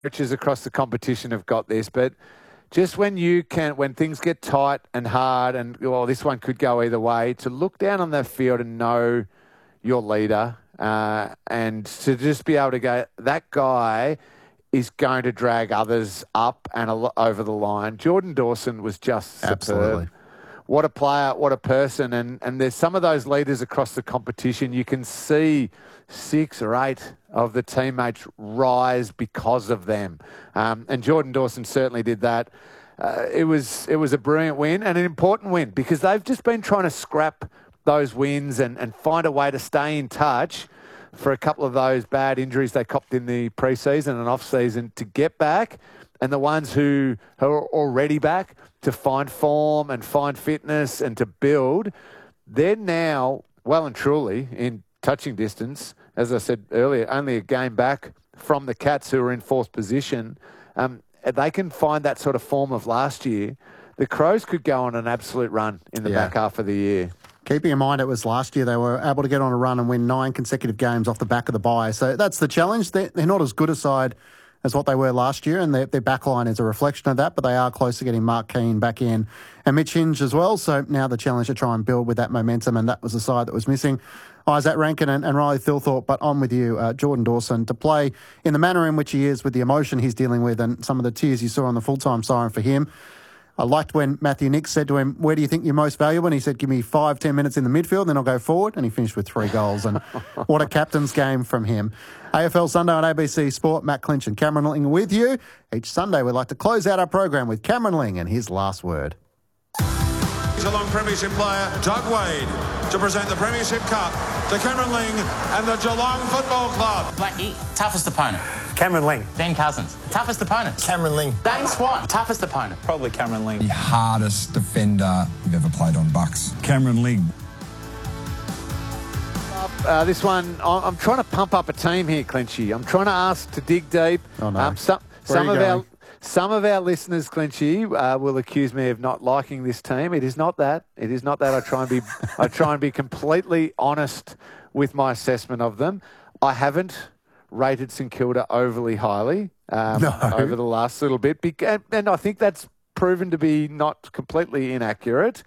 coaches across the competition have got this, but just when things get tight and hard and, well, this one could go either way, to look down on the field and know your leader and to just be able to go, that guy is going to drag others up and over the line. Jordan Dawson was just superb. Absolutely. What a player, what a person. And there's some of those leaders across the competition. You can see 6 or 8 of the teammates rise because of them. And Jordan Dawson certainly did that. It was a brilliant win and an important win because they've just been trying to scrap those wins and find a way to stay in touch for a couple of those bad injuries they copped in the pre-season and off-season to get back, and the ones who are already back to find form and find fitness and to build. They're now well and truly in touching distance, as I said earlier, only a game back from the Cats who are in 4th position. They can find that sort of form of last year. The Crows could go on an absolute run in the back half of the year. Keeping in mind it was last year they were able to get on a run and win 9 consecutive games off the back of the bye. So that's the challenge. They're not as good a side as what they were last year, and their backline is a reflection of that, but they are close to getting Mark Keane back in and Mitch Hinge as well. So now the challenge to try and build with that momentum, and that was the side that was missing. Isaac Rankin and Riley Thilthorpe, but on with you, Jordan Dawson, to play in the manner in which he is with the emotion he's dealing with and some of the tears you saw on the full-time siren for him. I liked when Matthew Nicks said to him, where do you think you're most valuable? And he said, give me 5-10 minutes in the midfield, then I'll go forward. And he finished with 3 goals. And what a captain's game from him. AFL Sunday on ABC Sport, Matt Clinch and Cameron Ling with you. Each Sunday we like to close out our program with Cameron Ling and his last word. Geelong Premiership player Doug Wade to present the Premiership Cup to Cameron Ling and the Geelong Football Club. Blackie, toughest opponent. Cameron Ling. Ben Cousins, toughest opponent. Cameron Ling. Dane Swan, toughest opponent. Probably Cameron Ling. The hardest defender you've ever played on Bucks. Cameron Ling. This one, I'm trying to pump up a team here, Clinchy. I'm trying to ask to dig deep. Oh, no. Some of our listeners, Clinchy, will accuse me of not liking this team. It is not that. It is not that. I try and be completely honest with my assessment of them. I haven't rated St Kilda overly highly over the last little bit, and I think that's proven to be not completely inaccurate.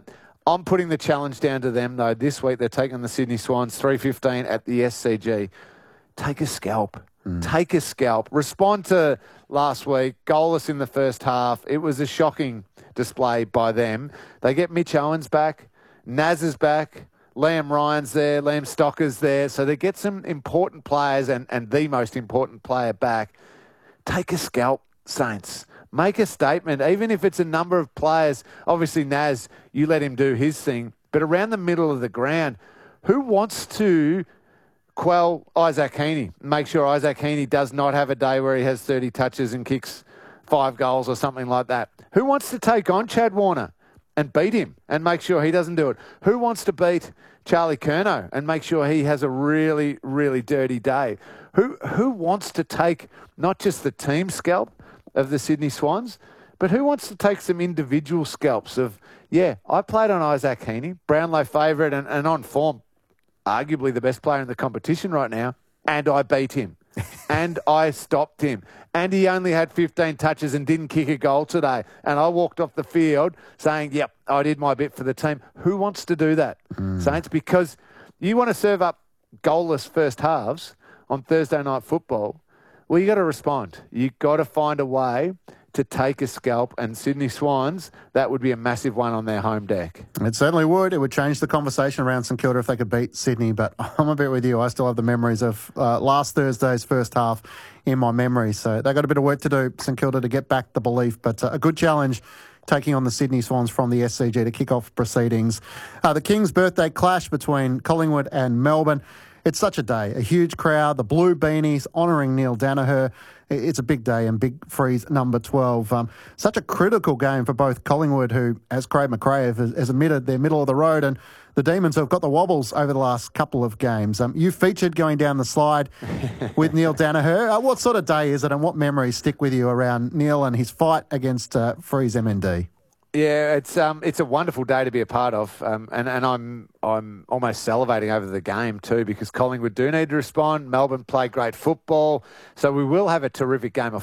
I'm putting the challenge down to them, though. This week they're taking the Sydney Swans 3:15 at the SCG. Take a scalp. Take a scalp. Respond to last week, goalless in the first half. It was a shocking display by them. They get Mitch Owens back, Naz is back, Liam Ryan's there, Liam Stocker's there. So they get some important players and the most important player back. Take a scalp, Saints. Make a statement, even if it's a number of players. Obviously, Naz, you let him do his thing. But around the middle of the ground, who wants to quell Isaac Heaney? Make sure Isaac Heaney does not have a day where he has 30 touches and kicks 5 goals or something like that. Who wants to take on Chad Warner and beat him and make sure he doesn't do it? Who wants to beat Charlie Curnow and make sure he has a really, really dirty day? Who wants to take not just the team scalp of the Sydney Swans, but who wants to take some individual scalps of, I played on Isaac Heaney, Brownlow favourite and on form, arguably the best player in the competition right now, and I beat him, and I stopped him, and he only had 15 touches and didn't kick a goal today, and I walked off the field saying, yep, I did my bit for the team. Who wants to do that, Saints? Because you want to serve up goalless first halves on Thursday night football, well, you got to respond. You got to find a way to take a scalp, and Sydney Swans, that would be a massive one on their home deck. It certainly would. It would change the conversation around St Kilda if they could beat Sydney, but I'm a bit with you. I still have the memories of last Thursday's first half in my memory, so they've got a bit of work to do, St Kilda, to get back the belief, but a good challenge taking on the Sydney Swans from the SCG to kick off proceedings. The Kings' birthday clash between Collingwood and Melbourne. It's such a day, a huge crowd, the blue beanies honouring Neil Danaher. It's a big day and big freeze number 12. Such a critical game for both Collingwood, who, as Craig McRae has admitted, they're middle of the road, and the Demons who have got the wobbles over the last couple of games. You featured going down the slide with Neil Danaher. What sort of day is it, and what memories stick with you around Neil and his fight against Freeze MND? Yeah, it's a wonderful day to be a part of, and I'm almost salivating over the game too, because Collingwood do need to respond. Melbourne play great football, so we will have a terrific game of